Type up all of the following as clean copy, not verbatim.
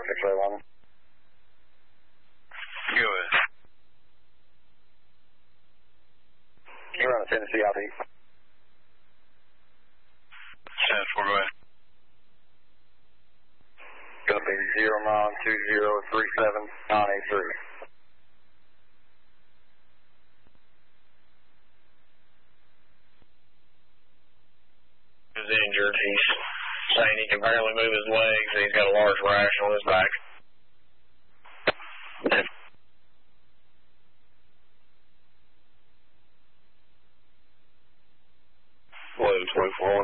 601. Go ahead. You're on the Tennessee Southeast. 10-4, go ahead. Gonna be 092037983. He's injured. He's saying he can barely move his legs and he's got a large rash on his back. 11-24.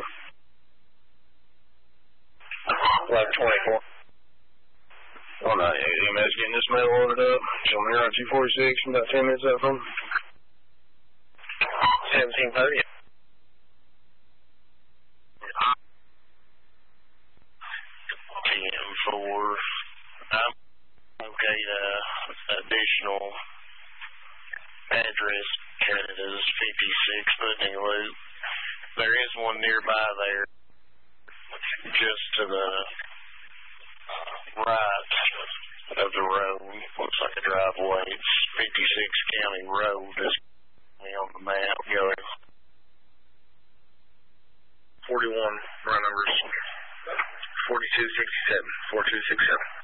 11-24. Oh, no, EMS getting this mail ordered up. Showing here on 246, about 10 minutes up from 1730. PM4. Okay, additional address Canada's 56 Putney Loop. There is one nearby there, just to the right of the road. Looks like a driveway. It's 56 County Road. Just on the map. Go ahead. 41. Run numbers 4267. 4267.